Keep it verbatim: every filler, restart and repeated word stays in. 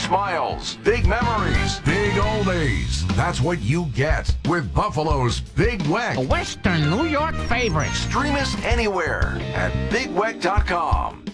smiles, big memories. Big oldies. That's what you get with Buffalo's Big Weck. A Western New York favorite. Stream us anywhere at big weck dot com.